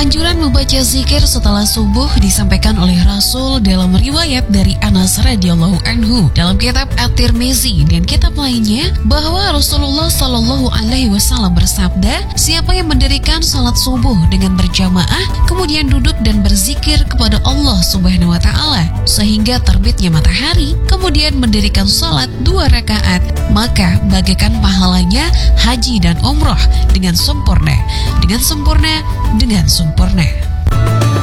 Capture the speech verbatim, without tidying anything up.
Anjuran membaca zikir setelah subuh disampaikan oleh Rasul dalam riwayat dari Anas radhiyallahu anhu dalam kitab At-Tirmizi dan kitab lainnya bahwa Rasulullah Shallallahu Alaihi Wasallam bersabda, siapa yang mendirikan salat subuh dengan berjamaah kemudian duduk dan berzikir kepada Allah Subhanahu Wa Taala sehingga terbitnya matahari, kemudian mendirikan salat dua rakaat, maka bagaikan pahalanya haji dan umroh dengan sempurna, dengan sempurna, dengan sempurna.